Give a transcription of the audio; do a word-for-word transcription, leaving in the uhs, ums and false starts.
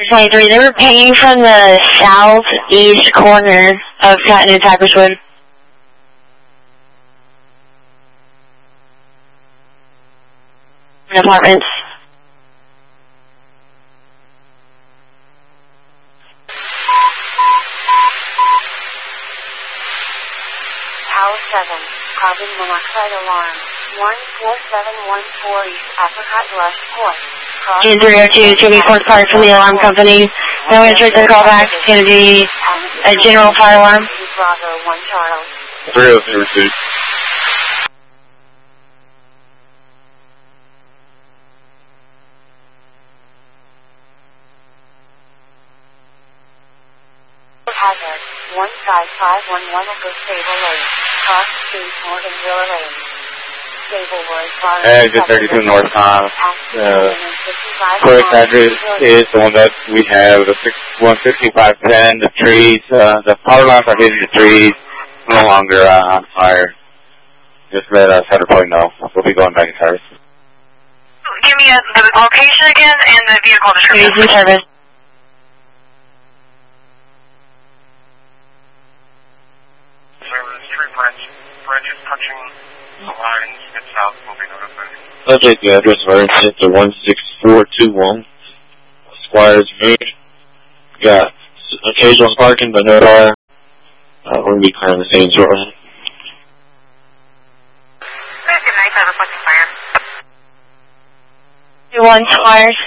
twenty-three, they were pinging from the southeast corner of Cotton and Cypresswood. Apartments. Tower seven, carbon monoxide alarm, one four seven one four East Apricot Rush Court. In three oh two, to be fourth part from the alarm company. No answer to the callback. It's going to be a general fire alarm. Bravo one Charles. three oh two received. Hazard, one five five one one Oak Stable Lane, Cross Street, Morganville Lane. Exit thirty-two North Palm. Uh, correct address is the one that we have, the one fifty-five ten, the trees, uh, the power lines are hitting the trees, no longer uh, on fire. Just let us Center Point know. We'll be going back in service. Give me a, the location again and the vehicle description. Trees in service. Service, tree branch, branches touching the lines, head south, will be notified. Subject, the address of our incident to one six four two one, Squires Road. Got occasional sparking, but no fire. Uh, we'll be clearing the scene shortly. Good night, I'm requesting fire. Two one Squires.